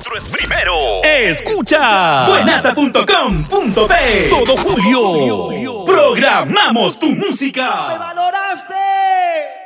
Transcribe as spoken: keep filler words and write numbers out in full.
otro es primero. Escucha buenaza punto com punto pe. Todo julio programamos tu música. ¡Me valoraste!